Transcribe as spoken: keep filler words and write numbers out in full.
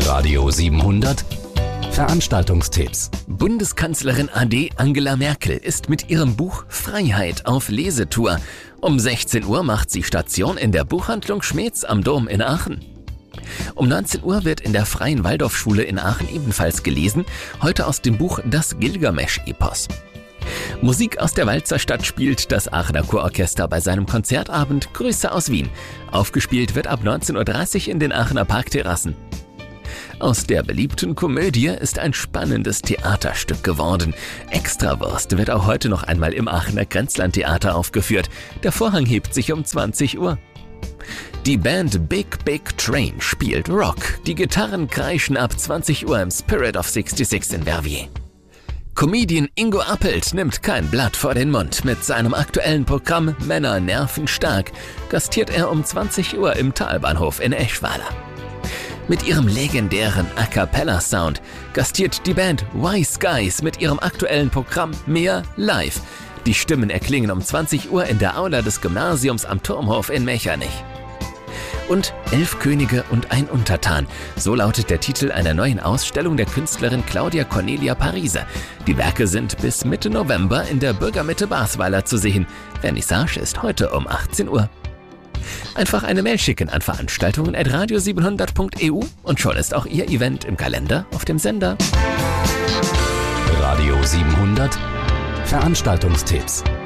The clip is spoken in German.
Radio siebenhundert Veranstaltungstipps. Bundeskanzlerin A D Angela Merkel ist mit ihrem Buch Freiheit auf Lesetour. Um sechzehn Uhr macht sie Station in der Buchhandlung Schmeetz am Dom in Aachen. Um neunzehn Uhr wird in der Freien Waldorfschule in Aachen ebenfalls gelesen, heute aus dem Buch Das Gilgamesch-Epos. Musik aus der Walzerstadt spielt das Aachener Kurorchester bei seinem Konzertabend Grüße aus Wien. Aufgespielt wird ab neunzehn Uhr dreißig in den Aachener Parkterrassen. Aus der beliebten Komödie ist ein spannendes Theaterstück geworden. Extrawurst wird auch heute noch einmal im Aachener Grenzlandtheater aufgeführt. Der Vorhang hebt sich um zwanzig Uhr. Die Band Big Big Train spielt Rock. Die Gitarren kreischen ab zwanzig Uhr im Spirit of sechsundsechzig in Verviers. Comedian Ingo Appelt nimmt kein Blatt vor den Mund. Mit seinem aktuellen Programm Männer nerven stark gastiert er um zwanzig Uhr im Talbahnhof in Eschweiler. Mit ihrem legendären A-Cappella-Sound gastiert die Band Wise Guys mit ihrem aktuellen Programm Mehr live. Die Stimmen erklingen um zwanzig Uhr in der Aula des Gymnasiums am Turmhof in Mechernich. Und Elf Könige und ein Untertan. So lautet der Titel einer neuen Ausstellung der Künstlerin Claudia Cornelia Pariser. Die Werke sind bis Mitte November in der Bürgermitte Basweiler zu sehen. Vernissage ist heute um achtzehn Uhr. Einfach eine Mail schicken an veranstaltungen at radio siebenhundert punkt e u und schon ist auch Ihr Event im Kalender auf dem Sender. Radio siebenhundert Veranstaltungstipps.